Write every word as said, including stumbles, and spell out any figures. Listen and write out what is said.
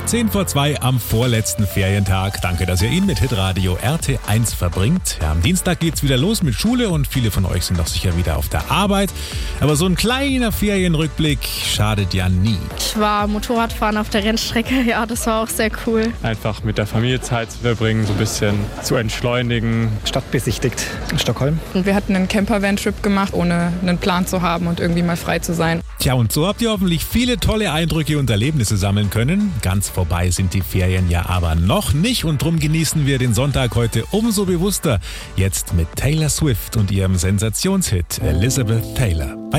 zehn vor zwei am vorletzten Ferientag. Danke, dass ihr ihn mit Hitradio R T eins verbringt. Ja, am Dienstag geht's wieder los mit Schule und viele von euch sind doch sicher wieder auf der Arbeit. Aber so ein kleiner Ferienrückblick schadet ja nie. Ich war Motorradfahren auf der Rennstrecke, ja, das war auch sehr cool. Einfach mit der Familie Zeit zu verbringen, so ein bisschen zu entschleunigen. Stadt besichtigt in Stockholm. Und wir hatten einen Campervan-Trip gemacht, ohne einen Plan zu haben und irgendwie mal frei zu sein. Tja, und so habt ihr hoffentlich viele tolle Eindrücke und Erlebnisse sammeln können. Ganz vorbei sind die Ferien ja aber noch nicht und drum genießen wir den Sonntag heute umso bewusster. Jetzt mit Taylor Swift und ihrem Sensationshit Elizabeth Taylor.